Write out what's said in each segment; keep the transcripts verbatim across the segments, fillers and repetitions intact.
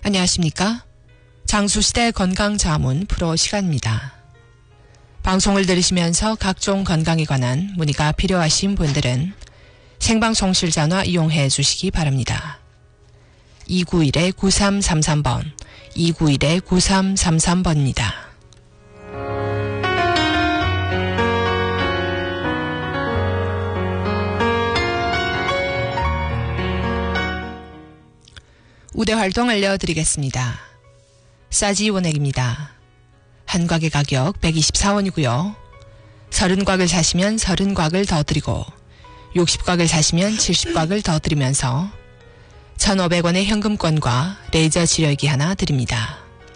안녕하십니까? 장수시대 건강자문 프로 시간입니다. 방송을 들으시면서 각종 건강에 관한 문의가 필요하신 분들은 생방송실 전화 이용해 주시기 바랍니다. 이구일 구삼삼삼 번, 이구일 구삼삼삼 번입니다. 우대 활동 알려드리겠습니다. 싸지 원액입니다. 한 곽의 가격 백이십사 원이고요. 서른 곽을 사시면 서른 곽을 더 드리고 육십 곽을 사시면 칠십 곽을 더 드리면서 천오백 원의 현금권과 레이저 치료기 하나 드립니다.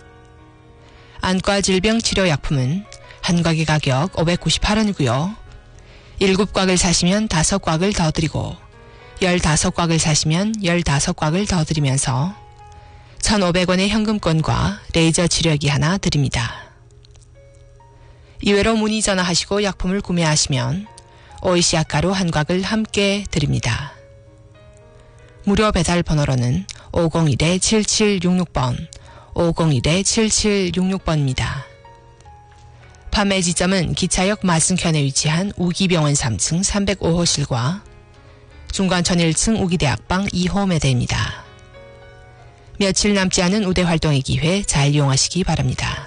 안과 질병 치료약품은 한 곽의 가격 오백구십팔 원이고요. 일곱 곽을 사시면 다섯 곽을 더 드리고 열다섯 곽을 사시면 열다섯 곽을 더 드리면서 천오백 원의 현금권과 레이저 치료기 하나 드립니다. 이외로 문의 전화하시고 약품을 구매하시면 오이씨 약가루 한 곽을 함께 드립니다. 무료 배달 번호로는 오공일 칠칠육육 번, 오공일 칠칠육육 번입니다. 판매 지점은 기차역 맞은편에 위치한 우기병원 삼 층 삼백오 호실과 중관천 일 층 우기대학방 이 호 매대입니다. 며칠 남지 않은 우대 활동의 기회 잘 이용하시기 바랍니다.